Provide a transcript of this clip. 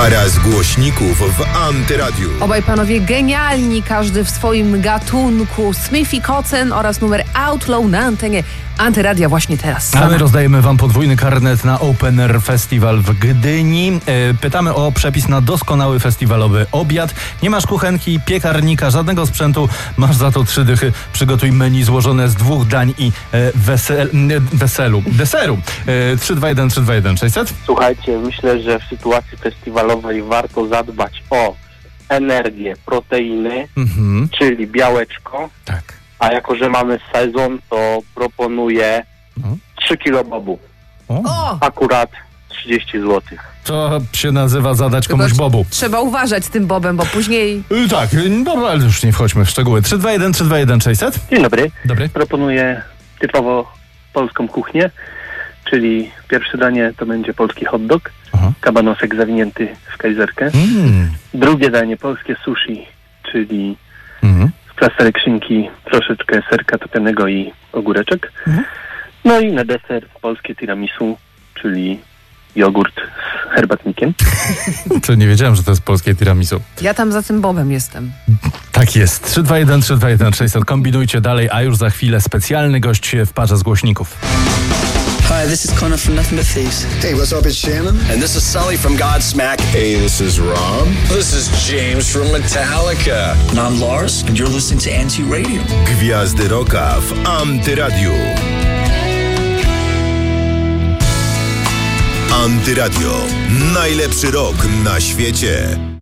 Para z głośników w Antyradiu. Obaj panowie genialni, każdy w swoim gatunku. Smith i Kotzen oraz numer Outlaw na antenie Antyradia właśnie teraz. A my rozdajemy wam podwójny karnet na Open Air Festival w Gdyni. Pytamy o przepis na doskonały festiwalowy obiad. Nie masz kuchenki, piekarnika, żadnego sprzętu. Masz za to 3 dychy. Przygotuj menu złożone z 2 dań i deseru. 321 321 600. Słuchajcie, myślę, że w sytuacji festiwalowej warto zadbać o energię, proteiny, czyli białeczko. Tak. A jako, że mamy sezon, to proponuję 3 kilo bobu. O! Akurat 30 zł. To się nazywa zadać komuś bobu. Trzeba uważać z tym bobem, bo później... Tak, dobra, ale już nie wchodźmy w szczegóły. 321 321 600. Dzień dobry. Dobry. Proponuję typowo polską kuchnię, czyli pierwsze danie to będzie polski hot dog, kabanosek zawinięty w kajzerkę. Drugie danie polskie sushi, czyli plasterek szynki, troszeczkę serka topionego i ogóreczek. No i na deser polskie tiramisu, czyli jogurt z herbatnikiem. To nie wiedziałem, że to jest polskie tiramisu. Ja tam za tym bobem jestem. Tak jest. 321 321 600. Kombinujcie dalej, a już za chwilę specjalny gość w parze z głośników. Hi, this is Connor from Nothing But Thieves. Hey, what's up? It's Shannon. And this is Sully from Godsmack. Hey, this is Rob. This is James from Metallica. And I'm Lars, and you're listening to Anti Radio. Gwiazdy Rocka w Antyradiu. Antyradio. Najlepszy rok na świecie.